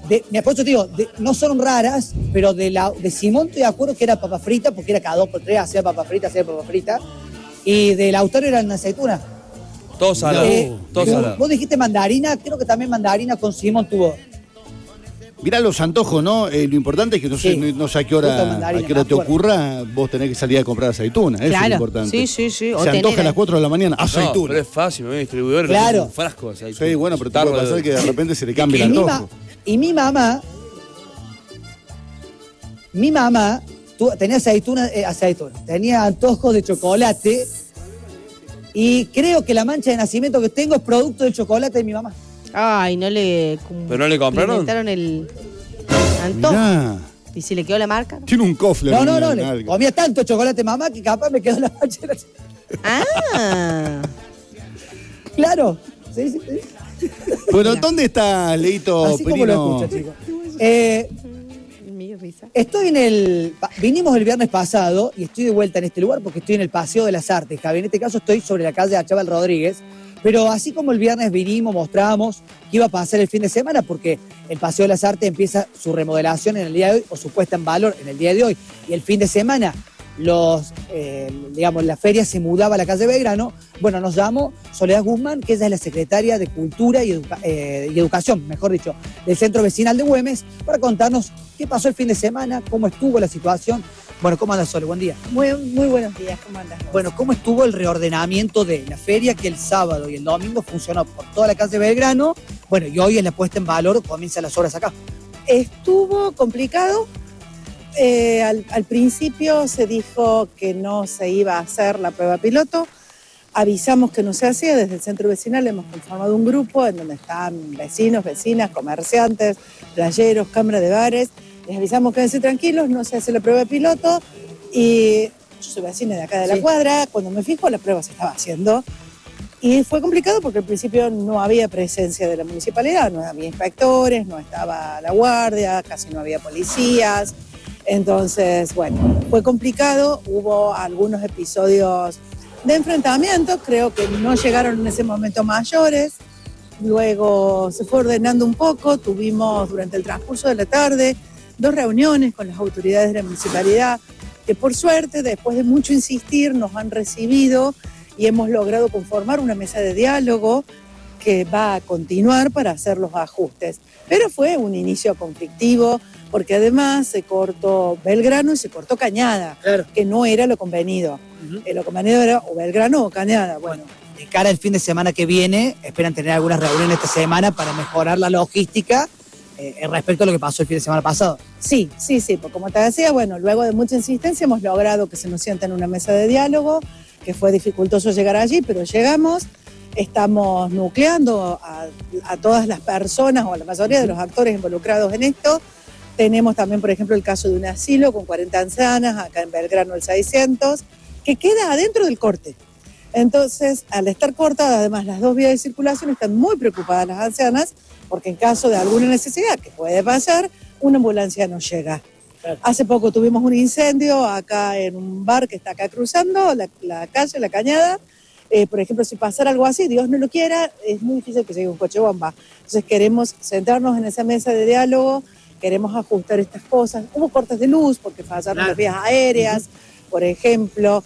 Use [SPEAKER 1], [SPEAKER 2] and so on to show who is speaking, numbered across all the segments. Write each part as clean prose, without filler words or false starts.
[SPEAKER 1] Mi esposo te digo, no son raras, pero de Simón estoy de acuerdo que era papa frita, porque era cada 2 por 3, hacía papa frita. Y de Lautaro eran aceitunas.
[SPEAKER 2] Todo salado. Todo salado.
[SPEAKER 1] Vos dijiste mandarina, creo que también mandarina con Simón tuvo.
[SPEAKER 3] Mirá los antojos, ¿no? Lo importante es que no sé a qué hora te ocurra, vos tenés que salir a comprar aceituna. Eso es lo importante.
[SPEAKER 4] Sí.
[SPEAKER 3] Se antoja a las 4 de la mañana, aceituna.
[SPEAKER 2] No, pero es fácil, me voy a distribuidor,
[SPEAKER 1] claro.
[SPEAKER 2] Un frasco de aceituna.
[SPEAKER 3] Sí, bueno, pero te puede pasar que de repente se le cambie el antojo.
[SPEAKER 1] Y mi mamá tenía aceituna, tenía antojos de chocolate y creo que la mancha de nacimiento que tengo es producto del chocolate de mi mamá.
[SPEAKER 4] Ay, no le...
[SPEAKER 2] ¿Pero no le compraron?
[SPEAKER 4] Inventaron el antojo.
[SPEAKER 3] Mirá.
[SPEAKER 4] ¿Y si le quedó la marca?
[SPEAKER 3] Tiene un cofre.
[SPEAKER 1] No, comía tanto chocolate mamá que capaz me quedó la mancha de nacimiento.
[SPEAKER 4] Ah.
[SPEAKER 1] Claro. Sí.
[SPEAKER 3] Bueno, ¿dónde está Leito
[SPEAKER 1] Así como lo escucho, chicos. Vinimos el viernes pasado y estoy de vuelta en este lugar porque estoy en el Paseo de las Artes, Javi. En este caso estoy sobre la calle Achával Rodríguez. Pero así como el viernes vinimos, mostramos que iba a pasar el fin de semana, porque el Paseo de las Artes empieza su remodelación en el día de hoy, o su puesta en valor en el día de hoy, y el fin de semana la feria se mudaba a la calle Belgrano. Bueno, nos llamó Soledad Guzmán, que ella es la secretaria de Cultura y Educación, mejor dicho, del Centro Vecinal de Güemes, para contarnos qué pasó el fin de semana, cómo estuvo la situación. Bueno, ¿cómo andas, Sole? Buen día.
[SPEAKER 5] Muy buenos días, ¿cómo andas?
[SPEAKER 1] Bueno, ¿cómo estuvo el reordenamiento de la feria que el sábado y el domingo funcionó por toda la calle Belgrano? Bueno, y hoy en la puesta en valor comienzan las obras acá.
[SPEAKER 5] Estuvo complicado. Al principio se dijo que no se iba a hacer la prueba piloto. Avisamos que no se hacía. Desde el centro vecinal hemos conformado un grupo en donde están vecinos, vecinas, comerciantes, playeros, cámaras de bares. Les avisamos, quédense tranquilos, no se hace la prueba piloto. Y yo soy vecina de acá de la cuadra. Cuando me fijo, la prueba se estaba haciendo. Y fue complicado porque al principio no había presencia de la municipalidad, no había inspectores, no estaba la guardia, casi no había policías. Entonces, bueno, fue complicado, hubo algunos episodios de enfrentamiento, creo que no llegaron en ese momento mayores, luego se fue ordenando un poco, tuvimos durante el transcurso de la tarde 2 reuniones con las autoridades de la municipalidad, que por suerte, después de mucho insistir, nos han recibido y hemos logrado conformar una mesa de diálogo que va a continuar para hacer los ajustes. Pero fue un inicio conflictivo, porque además se cortó Belgrano y se cortó Cañada,
[SPEAKER 1] claro,
[SPEAKER 5] que no era lo convenido. Lo convenido era o Belgrano o Cañada. Bueno,
[SPEAKER 1] de cara al fin de semana que viene, esperan tener algunas reuniones esta semana para mejorar la logística respecto a lo que pasó el fin de semana pasado.
[SPEAKER 5] Sí, porque como te decía, bueno, luego de mucha insistencia hemos logrado que se nos sienta en una mesa de diálogo, que fue dificultoso llegar allí, pero llegamos. Estamos nucleando a todas las personas o a la mayoría de los actores involucrados en esto. Tenemos también, por ejemplo, el caso de un asilo con 40 ancianas, acá en Belgrano el 600, que queda adentro del corte. Entonces, al estar cortadas además las 2 vías de circulación, están muy preocupadas las ancianas, porque en caso de alguna necesidad, que puede pasar, una ambulancia no llega. Claro. Hace poco tuvimos un incendio acá en un bar que está acá cruzando la calle, la Cañada. Por ejemplo, si pasara algo así, Dios no lo quiera, es muy difícil que llegue un coche bomba. Entonces queremos sentarnos en esa mesa de diálogo, queremos ajustar estas cosas. Hubo cortes de luz porque fallaron las vías aéreas, por ejemplo.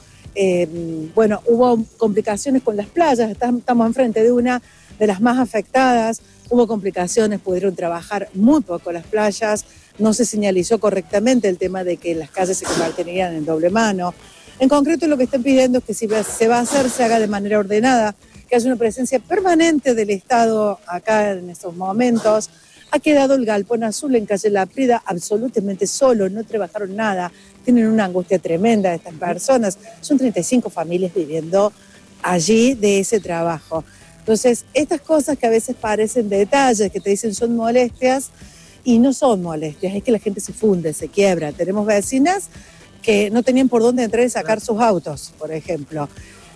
[SPEAKER 5] Bueno, hubo complicaciones con las playas, estamos enfrente de una de las más afectadas. Hubo complicaciones, pudieron trabajar muy poco las playas, no se señalizó correctamente el tema de que las calles se convertirían en doble mano. En concreto, lo que están pidiendo es que si se va a hacer, se haga de manera ordenada, que haya una presencia permanente del Estado acá en estos momentos. Ha quedado el galpón azul en calle La Prida absolutamente solo, no trabajaron nada. Tienen una angustia tremenda estas personas. Son 35 familias viviendo allí de ese trabajo. Entonces, estas cosas que a veces parecen detalles, que te dicen son molestias, y no son molestias, es que la gente se funde, se quiebra. Tenemos vecinas que no tenían por dónde entrar y sacar sus autos, por ejemplo.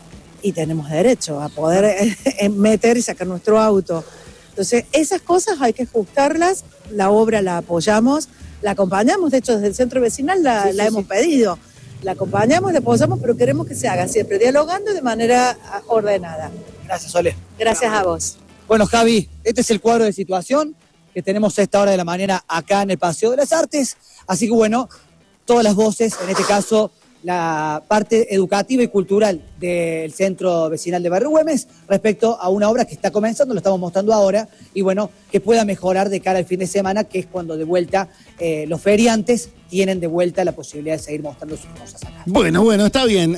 [SPEAKER 5] Y tenemos derecho a poder meter y sacar nuestro auto. Entonces, esas cosas hay que ajustarlas, la obra la apoyamos, la acompañamos, de hecho desde el centro vecinal la hemos pedido. La acompañamos, la apoyamos, pero queremos que se haga siempre dialogando de manera ordenada.
[SPEAKER 1] Gracias, Sole.
[SPEAKER 5] Gracias a vos.
[SPEAKER 1] Bueno, Javi, este es el cuadro de situación. que tenemos a esta hora de la mañana acá en el Paseo de las Artes. Así que bueno, todas las voces, en este caso la parte educativa y cultural del Centro Vecinal de Barrio Güemes respecto a una obra que está comenzando, lo estamos mostrando ahora, y bueno, que pueda mejorar de cara al fin de semana, que es cuando de vuelta los feriantes tienen de vuelta la posibilidad de seguir mostrando sus cosas acá.
[SPEAKER 3] Bueno, está bien.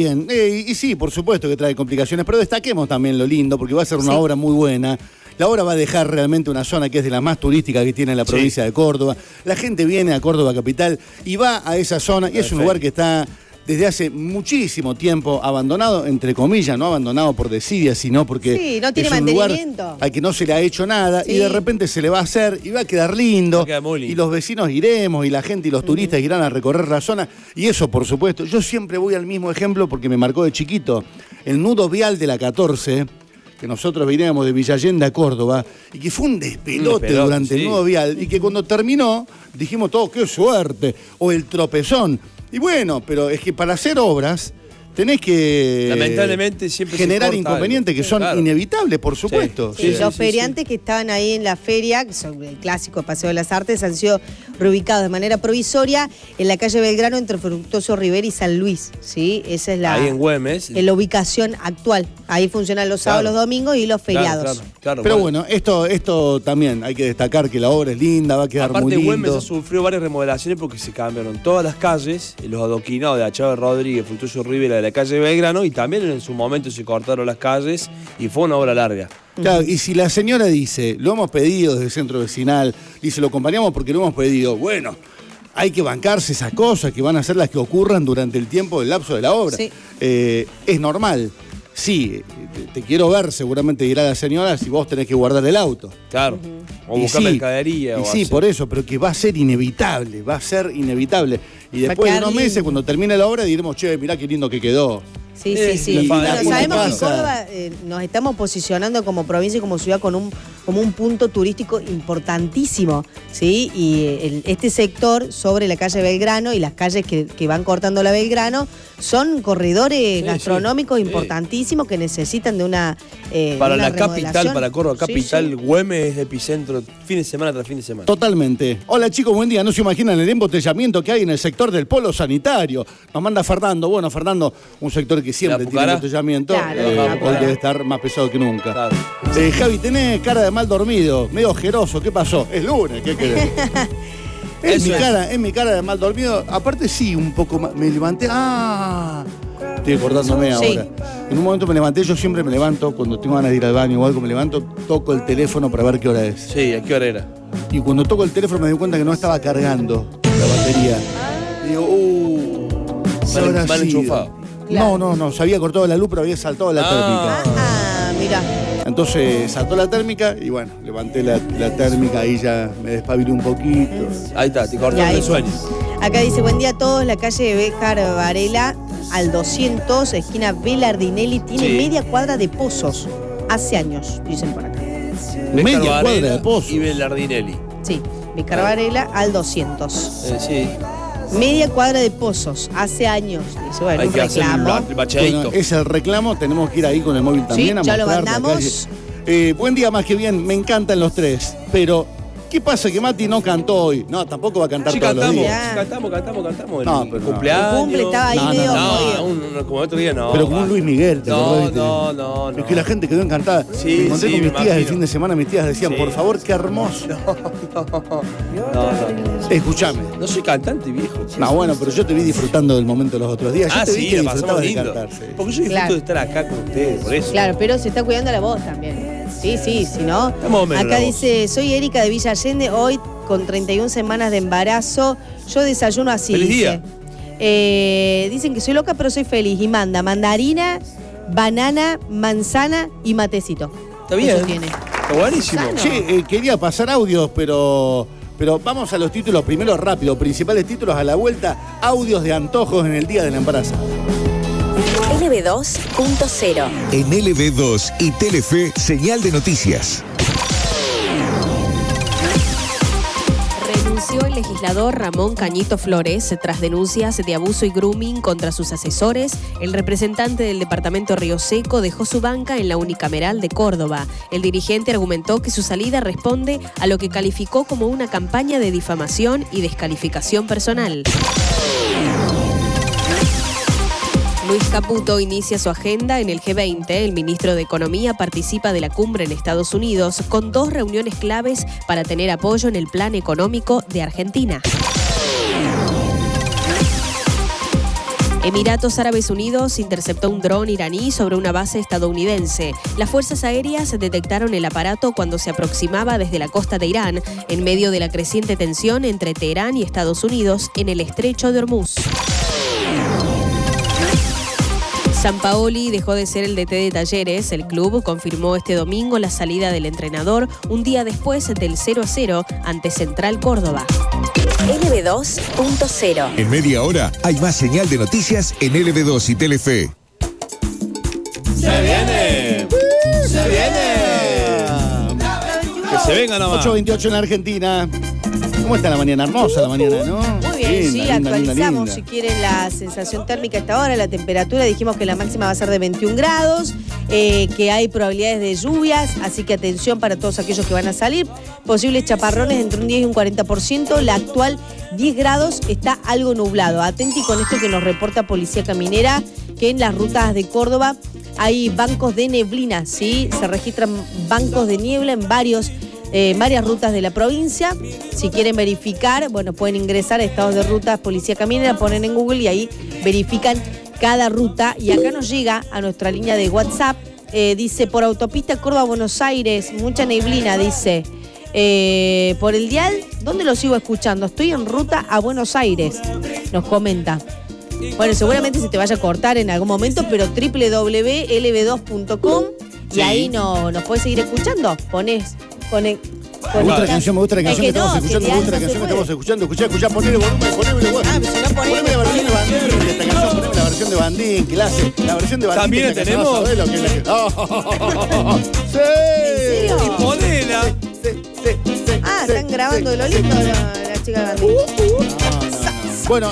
[SPEAKER 3] Y sí, por supuesto que trae complicaciones, pero destaquemos también lo lindo, porque va a ser una obra muy buena. La obra va a dejar realmente una zona que es de las más turísticas que tiene la provincia de Córdoba. La gente viene a Córdoba capital y va a esa zona, y es un lugar que está desde hace muchísimo tiempo abandonado, entre comillas, no abandonado por desidia, sino porque
[SPEAKER 4] no tiene
[SPEAKER 3] es un lugar
[SPEAKER 4] mantenimiento
[SPEAKER 3] al que no se le ha hecho nada, y de repente se le va a hacer y va a quedar lindo,
[SPEAKER 2] Va a quedar muy lindo.
[SPEAKER 3] y los vecinos iremos, y la gente y los turistas irán a recorrer la zona, y eso por supuesto. Yo siempre voy al mismo ejemplo porque me marcó de chiquito, el nudo vial de la 14, que nosotros veníamos de Villa Allende a Córdoba, y que fue un despelote durante el nudo vial, y que cuando terminó dijimos todos, ¡qué suerte! O el tropezón. Y bueno, pero es que para hacer obras tenés que
[SPEAKER 2] lamentablemente siempre
[SPEAKER 3] generar inconvenientes que son inevitables, por supuesto.
[SPEAKER 4] Sí, los feriantes que estaban ahí en la feria, que son el clásico Paseo de las Artes, han sido reubicados de manera provisoria en la calle Belgrano entre Fructuoso Rivera y San Luis. ¿Sí? Esa es
[SPEAKER 2] ahí en Güemes.
[SPEAKER 4] La ubicación actual. Ahí funcionan los sábados, los domingos y los feriados.
[SPEAKER 3] Claro, pero bueno, esto también hay que destacar que la obra es linda, va a quedar muy lindo.
[SPEAKER 2] Güemes ha sufrido varias remodelaciones porque se cambiaron todas las calles, los adoquinados de Chávez Rodríguez, Fructuoso Rivera, de la calle Belgrano, y también en su momento se cortaron las calles y fue una obra larga.
[SPEAKER 3] Claro, y si la señora dice, lo hemos pedido desde el centro vecinal, dice, lo acompañamos porque lo hemos pedido, bueno, hay que bancarse esas cosas que van a ser las que ocurran durante el tiempo del lapso de la obra.
[SPEAKER 4] Sí.
[SPEAKER 3] Es normal. Sí, te quiero ver, seguramente dirá la señora, si vos tenés que guardar el auto.
[SPEAKER 2] Claro. O buscar mercadería.
[SPEAKER 3] Y sí, por eso, pero que va a ser inevitable, Y después de unos meses, cuando termine la obra, diremos, che, mirá qué lindo que quedó.
[SPEAKER 4] Sí. Bueno, sabemos que en Córdoba nos estamos posicionando como provincia y como ciudad como un punto turístico importantísimo, ¿sí? Y este sector sobre la calle Belgrano y las calles que van cortando la Belgrano son corredores gastronómicos importantísimos que necesitan de una
[SPEAKER 2] para
[SPEAKER 4] una
[SPEAKER 2] la capital, para Córdoba capital,
[SPEAKER 4] sí.
[SPEAKER 2] Güemes es epicentro fin de semana tras fin de semana.
[SPEAKER 3] Totalmente. Hola chicos, buen día. No se imaginan el embotellamiento que hay en el sector del polo sanitario. Nos manda Fernando. Bueno, Fernando, un sector que siempre tiene embotellamiento.
[SPEAKER 4] Claro,
[SPEAKER 3] hoy debe estar más pesado que nunca.
[SPEAKER 2] Claro.
[SPEAKER 3] Javi, tenés cara de mal dormido, medio ojeroso. ¿Qué pasó? Es lunes, ¿qué querés? Es mi cara de mal dormido. Aparte sí, un poco más. Me levanté. Estoy acordándome ahora. En un momento me levanté, yo siempre me levanto, cuando tengo ganas de ir al baño o algo, me levanto, toco el teléfono para ver qué hora es.
[SPEAKER 2] Sí, ¿a qué hora era?
[SPEAKER 3] Y cuando toco el teléfono me doy cuenta que no estaba cargando la batería. Y digo,
[SPEAKER 2] mal enchufado.
[SPEAKER 3] Claro. No, se había cortado la luz, pero había saltado la térmica.
[SPEAKER 4] Mira.
[SPEAKER 3] Entonces saltó la térmica y bueno, levanté la térmica, ahí ya me despabilé un poquito.
[SPEAKER 2] Ahí está, te cortaron el sueño.
[SPEAKER 4] Acá dice, buen día a todos, la calle Béjar Varela al 200, esquina Belardinelli, tiene media cuadra de pozos. Hace años, dicen por acá.
[SPEAKER 3] Media cuadra de pozos.
[SPEAKER 2] Y Belardinelli.
[SPEAKER 4] Sí, Béjar Varela al 200.
[SPEAKER 2] Sí.
[SPEAKER 4] Media cuadra de pozos, hace años. Dice, bueno,
[SPEAKER 2] hay que hacer el bachadito.
[SPEAKER 3] Bueno, es el reclamo, tenemos que ir ahí con el móvil también a
[SPEAKER 4] ya lo
[SPEAKER 3] mostrar
[SPEAKER 4] mandamos.
[SPEAKER 3] Buen día, más que bien, me encantan los tres, pero ¿qué pasa que Mati no cantó hoy? No, tampoco va a cantar todos los días.
[SPEAKER 2] Cantamos.
[SPEAKER 3] No, pero
[SPEAKER 2] cumpleaños.
[SPEAKER 4] El cumple estaba ahí medio jodido.
[SPEAKER 2] Como otro día no.
[SPEAKER 3] Pero como un Luis Miguel, ¿te acordás?
[SPEAKER 2] No.
[SPEAKER 3] Es que la gente quedó encantada.
[SPEAKER 2] Sí,
[SPEAKER 3] me encontré con mis tías el fin de semana, mis tías decían, por favor, qué hermoso.
[SPEAKER 2] No.
[SPEAKER 3] Escuchame.
[SPEAKER 2] No soy cantante, viejo.
[SPEAKER 3] No, bueno, pero yo te vi disfrutando del momento los otros días. Yo te vi que
[SPEAKER 2] lo pasamos
[SPEAKER 3] disfrutabas de
[SPEAKER 2] lindo.
[SPEAKER 3] cantar. Sí.
[SPEAKER 2] Porque yo disfruto de estar acá con ustedes, por eso.
[SPEAKER 4] Claro, pero se está cuidando la voz también. Sí, si no. Acá dice, soy Erika de Villa Allende, hoy con 31 semanas de embarazo, yo desayuno así.
[SPEAKER 2] ¡Feliz
[SPEAKER 4] dice.
[SPEAKER 2] día!
[SPEAKER 4] Dicen que soy loca, pero soy feliz. Y manda mandarina, banana, manzana y matecito.
[SPEAKER 2] Está bien.
[SPEAKER 4] Eso tiene.
[SPEAKER 2] Está buenísimo.
[SPEAKER 3] Che, quería pasar audios, pero vamos a los títulos primero rápido. Principales títulos a la vuelta. Audios de antojos en el día del embarazo.
[SPEAKER 6] LB2.0. En LB2 y Telefe, señal de noticias.
[SPEAKER 7] denunció el legislador Ramón Cañito Flores tras denuncias de abuso y grooming contra sus asesores. El representante del departamento Río Seco dejó su banca en la unicameral de Córdoba. El dirigente argumentó que su salida responde a lo que calificó como una campaña de difamación y descalificación personal. Luis Caputo inicia su agenda en el G20. El ministro de Economía participa de la cumbre en Estados Unidos con 2 reuniones claves para tener apoyo en el plan económico de Argentina. Emiratos Árabes Unidos interceptó un dron iraní sobre una base estadounidense. Las fuerzas aéreas detectaron el aparato cuando se aproximaba desde la costa de Irán, en medio de la creciente tensión entre Teherán y Estados Unidos en el estrecho de Hormuz. Sampaoli dejó de ser el DT de Talleres. El club confirmó este domingo la salida del entrenador un día después del 0-0 ante Central Córdoba.
[SPEAKER 6] LB2.0. En media hora hay más señal de noticias en LB2 y Telefe.
[SPEAKER 2] ¡Se viene! ¡Se viene! Que se venga nomás.
[SPEAKER 3] 8:28 en la Argentina. ¿Cómo está la mañana? Hermosa la mañana, ¿no?
[SPEAKER 4] Muy bien,
[SPEAKER 3] Linda, linda,
[SPEAKER 4] actualizamos
[SPEAKER 3] linda.
[SPEAKER 4] si quieren la sensación térmica a esta hora, la temperatura, dijimos que la máxima va a ser de 21 grados, que hay probabilidades de lluvias, así que atención para todos aquellos que van a salir, posibles chaparrones entre un 10 y un 40%, la actual 10 grados está algo nublado. Atenti con esto que nos reporta Policía Caminera, que en las rutas de Córdoba hay bancos de neblina, ¿sí? Se registran bancos de niebla en varias rutas de la provincia. Si quieren verificar, bueno, pueden ingresar a estados de rutas Policía Caminera, ponen en Google y ahí verifican cada ruta. Y acá nos llega a nuestra línea de WhatsApp, dice, por autopista Córdoba-Buenos Aires, mucha neblina, dice. Por el dial, ¿dónde lo sigo escuchando? Estoy en ruta a Buenos Aires, nos comenta. Bueno, seguramente se te vaya a cortar en algún momento, pero www.lb2.com y ahí nos puedes seguir escuchando.
[SPEAKER 3] Me gusta la canción, me gusta la canción que estamos escuchando, me gusta la canción que estamos escuchando. Escuchá, ponele volumen. Poneme la versión de Bandín de esta canción, poneme la versión de Bandín, que la hace. La versión de Bandín.
[SPEAKER 2] ¿También
[SPEAKER 3] de esta
[SPEAKER 2] tenemos?
[SPEAKER 3] canción, ¿sabés lo que es la que- ¡Sí!
[SPEAKER 4] ¿En serio?
[SPEAKER 2] Y ponela.
[SPEAKER 4] Están grabando de Lolito la chica de Bandín.
[SPEAKER 3] Bueno,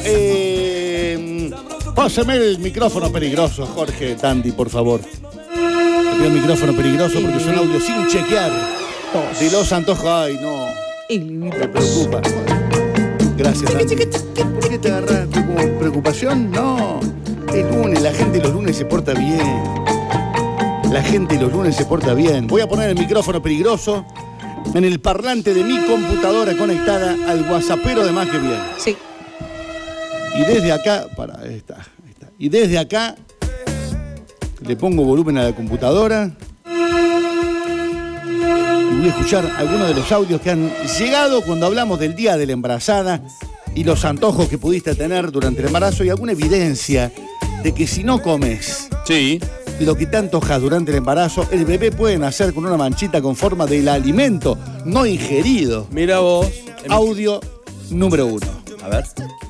[SPEAKER 3] pásame el micrófono peligroso, Jorge Tandy, por favor. Te pido el micrófono peligroso porque son audios sin chequear. De los antojos, ay, no. Me preocupa. Gracias, Tandy. ¿Por qué te agarras como preocupación? No. Es lunes, la gente los lunes se porta bien. La gente los lunes se porta bien. Voy a poner el micrófono peligroso en el parlante de mi computadora conectada al WhatsAppero de Más que Bien.
[SPEAKER 4] Sí.
[SPEAKER 3] Y desde acá, ahí está. Y desde acá le pongo volumen a la computadora y voy a escuchar algunos de los audios que han llegado cuando hablamos del día de la embarazada y los antojos que pudiste tener durante el embarazo y alguna evidencia de que si no comes lo que te antojas durante el embarazo, el bebé puede nacer con una manchita con forma del alimento no ingerido.
[SPEAKER 2] Mira vos.
[SPEAKER 3] Audio número 1.
[SPEAKER 2] A ver.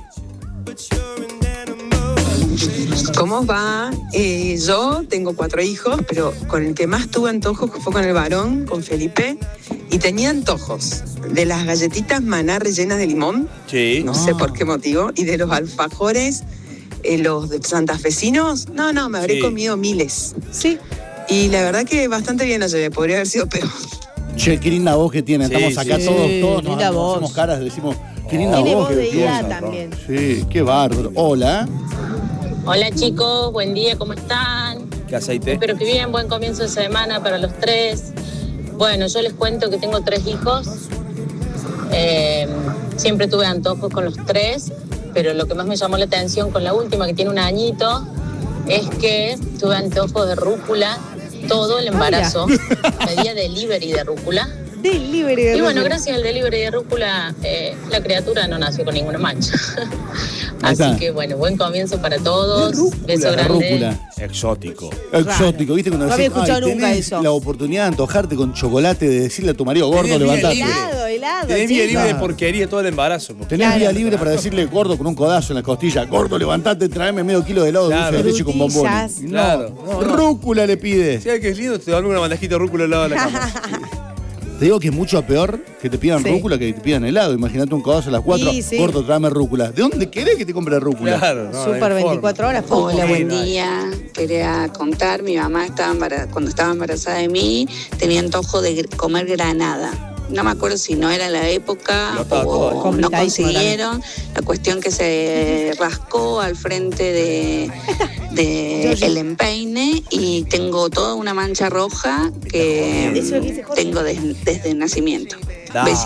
[SPEAKER 8] ¿Cómo va? Yo tengo 4 hijos, pero con el que más tuve antojos fue con el varón, con Felipe, y tenía antojos de las galletitas Maná rellenas de limón, no sé por qué motivo, y de los alfajores, los de santafesinos, no, me habré comido miles.
[SPEAKER 4] Sí.
[SPEAKER 8] Y la verdad que bastante bien la llevé, podría haber sido peor.
[SPEAKER 3] Che, qué linda voz que tiene. Estamos acá todos nos hacemos caras, decimos, qué linda voz que tiene.
[SPEAKER 4] También.
[SPEAKER 3] Sí, qué bárbaro. Hola.
[SPEAKER 9] Hola chicos, buen día, ¿cómo están?
[SPEAKER 2] ¿Qué aceite?
[SPEAKER 9] Espero que bien, buen comienzo de semana para los 3. Bueno, yo les cuento que tengo 3 hijos. Siempre tuve antojos con los 3, pero lo que más me llamó la atención con la última, que tiene 1 añito, es que tuve antojos de rúcula todo el embarazo. Pedía delivery de rúcula. Y bueno, gracias al delivery de rúcula, la criatura no nació con ninguna mancha. Así que bueno, buen comienzo para todos. Beso grande.
[SPEAKER 2] Exótico.
[SPEAKER 3] Exótico, ¿viste? Cuando
[SPEAKER 4] No había
[SPEAKER 3] decís,
[SPEAKER 4] escuchado nunca
[SPEAKER 3] tenés
[SPEAKER 4] eso.
[SPEAKER 3] la oportunidad de antojarte con chocolate, de decirle a tu marido, gordo, levantate.
[SPEAKER 4] Helado,
[SPEAKER 2] Tenés vía libre de
[SPEAKER 3] Claro.
[SPEAKER 2] porquería todo el embarazo.
[SPEAKER 3] Tenés vía libre para decirle gordo con un codazo en la costilla, gordo, levantate, tráeme medio kilo de helado de dulce de leche con bombones.
[SPEAKER 4] Frutillas.
[SPEAKER 3] Y no,
[SPEAKER 2] Claro.
[SPEAKER 3] rúcula le pide.
[SPEAKER 2] Si hay que es lindo, te dan una bandejita de rúcula al lado de la cama.
[SPEAKER 3] Te digo que es mucho peor que te pidan rúcula que te pidan helado. Imagínate un codazo a las 4, gordo, tráeme rúcula. ¿De dónde querés que te compre rúcula?
[SPEAKER 2] Claro, no,
[SPEAKER 4] Super 24 horas.
[SPEAKER 10] Hola, buen día. Quería contar, mi mamá cuando estaba embarazada de mí, tenía antojo de comer granada. No me acuerdo si no era la época o no consiguieron. La cuestión que se rascó al frente de el empeine y tengo toda una mancha roja que tengo desde el nacimiento. Besitos.